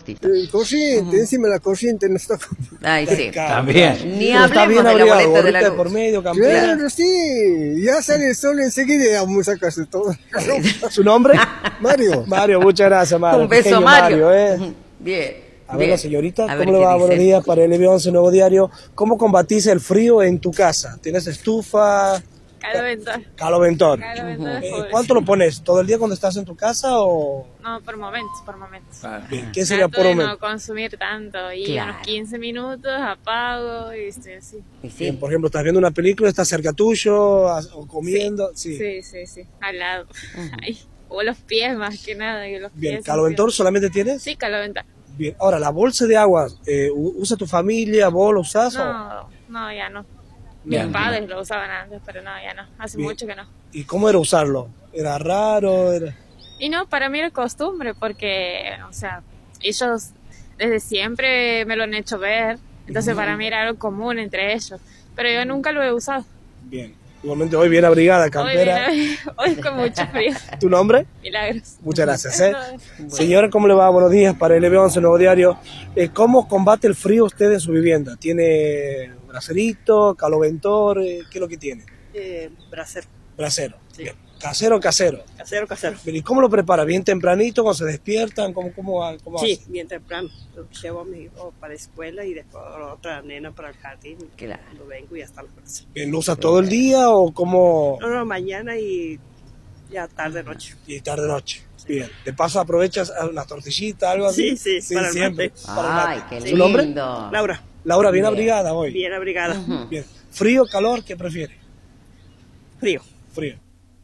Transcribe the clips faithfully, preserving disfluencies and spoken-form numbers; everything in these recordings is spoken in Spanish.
justito. El corriente, uh-huh. encima la corriente no está... Ay, sí. También. Ni hablemos de la boleta de la luz. Por medio, claro, sí. Ya sale el sol enseguida y vamos a sacarse todo. ¿Su nombre? Mario. Mario, muchas gracias, Mario. Un beso, Pequeño Mario. Mario eh. Bien. A ver, Bien. señorita, a ¿cómo le va? Buenos días para el L B once Nuevo Diario. ¿Cómo combatís el frío en tu casa? ¿Tienes estufa? Caloventor. Caloventor. Caloventor uh-huh. eh, ¿Cuánto lo pones? ¿Todo el día cuando estás en tu casa o...? No, por momentos, por momentos. Ah, bien. ¿Qué sería Trato por de momento? no consumir tanto y Claro. unos quince minutos apago y estoy así. Y sí. Bien, por ejemplo, estás viendo una película, estás cerca tuyo o comiendo. Sí, sí, sí, sí. Al lado. Uh-huh. Ay, o los pies más que nada. Que los bien, pies ¿caloventor solamente tienes? Sí, caloventor. Bien, ahora, ¿la bolsa de agua eh, usa tu familia? ¿Vos lo usás? No, o? no, ya no. Mis bien, padres bien. Lo usaban antes, pero no, ya no. Hace bien. Mucho que no. ¿Y cómo era usarlo? ¿Era raro? Era... Y no, para mí era costumbre, porque, o sea, ellos desde siempre me lo han hecho ver, entonces uh-huh. para mí era algo común entre ellos, pero yo nunca lo he usado. Bien. Igualmente hoy bien abrigada, campera. Hoy, bien, hoy con mucho frío. ¿Tu nombre? Milagros. Muchas gracias. ¿eh? Bueno. Señora, ¿cómo le va? Buenos días para el L B once Nuevo Diario. Eh, ¿Cómo combate el frío usted en su vivienda? ¿Tiene bracerito, caloventor? Eh, ¿Qué es lo que tiene? Eh, bracero. Bracero. Sí. Bien. ¿Casero o casero? Casero, casero. ¿Y cómo lo prepara? ¿Bien tempranito cuando se despiertan? ¿Cómo, cómo, cómo sí, hace? Bien temprano. Yo llevo a mi hijo para la escuela y después a otra nena para el jardín. Claro. Cuando vengo y ya está la clase. ¿Bien, lo usa todo el día o cómo...? No, no, mañana y ya tarde-noche. Y tarde-noche. Sí. Bien. ¿De paso aprovechas unas tortillitas, algo así? Sí, sí, sí para siempre. El mate. Para Ay, el qué ¿Su lindo. nombre? Laura. Laura, bien, bien abrigada hoy. Bien abrigada. Uh-huh. Bien. ¿Frío, calor? ¿Qué prefiere? Frío. Frío.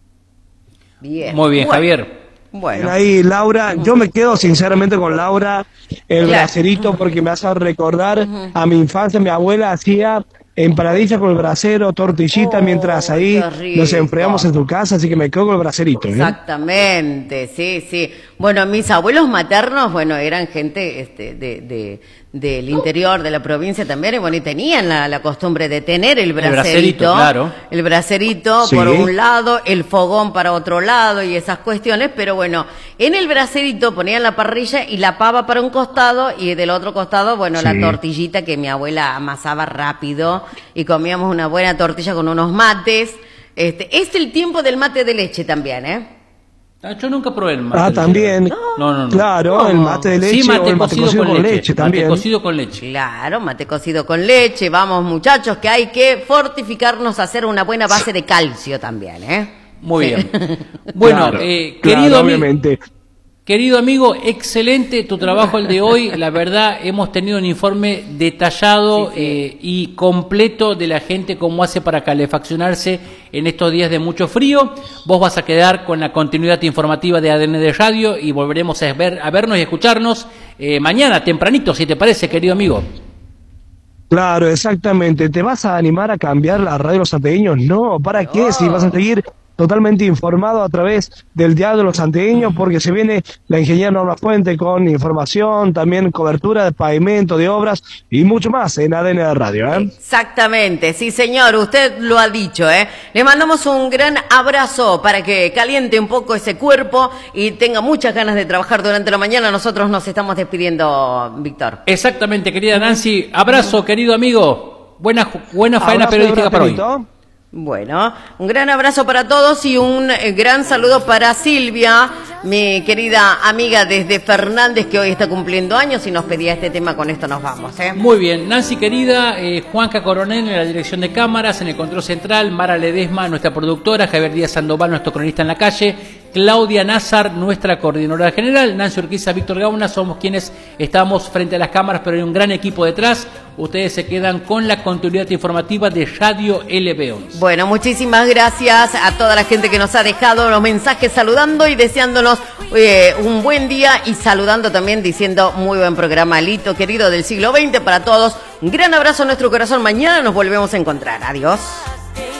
Bien. Muy bien, bueno. Javier. Bueno. Ahí, Laura, yo me quedo sinceramente con Laura, el claro. bracerito, porque me hace recordar uh-huh. a mi infancia. Mi abuela hacía empanadilla con el bracero, tortillita, oh, mientras ahí nos enfriamos en tu casa, así que me quedo con el bracerito. ¿eh? Exactamente, sí, sí. Bueno, mis abuelos maternos, bueno, eran gente este, de, de, del interior de la provincia también, y bueno, y tenían la, la costumbre de tener el bracerito, el bracerito, claro. el bracerito sí. por un lado, el fogón para otro lado y esas cuestiones, pero bueno, en el bracerito ponían la parrilla y la pava para un costado y del otro costado, bueno, sí. la tortillita que mi abuela amasaba rápido y comíamos una buena tortilla con unos mates. Este, es el tiempo del mate de leche también, ¿eh? Yo nunca probé el mate. Ah, también. No, no, no. Claro, no. el mate de leche sí, mate o el mate cocido, cocido con, con leche, leche también. Mate cocido con leche. Claro, mate cocido con leche. Vamos, muchachos, que hay que fortificarnos, hacer una buena base de calcio también, ¿eh? Muy sí. bien. Bueno, claro, eh, claro, querido obviamente. amigo. Querido amigo, excelente tu trabajo el de hoy. La verdad, hemos tenido un informe detallado sí, sí. Eh, y completo de la gente, cómo hace para calefaccionarse en estos días de mucho frío. Vos vas a quedar con la continuidad informativa de A D N de Radio y volveremos a, ver, a vernos y escucharnos eh, mañana, tempranito, si te parece, querido amigo. Claro, exactamente. ¿Te vas a animar a cambiar la radio de los santiagueños? No, ¿para qué? No. Si vas a seguir totalmente informado a través del Diario de los Santiagueños, porque se viene la ingeniera Norma Fuente con información, también cobertura de pavimento, de obras y mucho más en A D N de Radio, ¿eh? Exactamente, sí señor, usted lo ha dicho, ¿eh? Le mandamos un gran abrazo para que caliente un poco ese cuerpo y tenga muchas ganas de trabajar durante la mañana. Nosotros nos estamos despidiendo, Víctor. Exactamente, querida Nancy. Abrazo, querido amigo. Buena, buena faena abrazo periodística para hoy. Bueno, un gran abrazo para todos y un gran saludo para Silvia, mi querida amiga desde Fernández, que hoy está cumpliendo años y nos pedía este tema. Con esto nos vamos, ¿eh? Muy bien, Nancy querida, eh, Juanca Coronel en la dirección de cámaras, en el control central, Mara Ledesma, nuestra productora, Javier Díaz Sandoval, nuestro cronista en la calle, Claudia Nazar, nuestra coordinadora general, Nancy Urquiza, Víctor Gauna, somos quienes estamos frente a las cámaras, pero hay un gran equipo detrás. Ustedes se quedan con la continuidad informativa de Radio L B once. Bueno, muchísimas gracias a toda la gente que nos ha dejado los mensajes saludando y deseándonos eh, un buen día y saludando también diciendo muy buen programa, Lito, querido del siglo veinte para todos. Un gran abrazo a nuestro corazón. Mañana nos volvemos a encontrar. Adiós.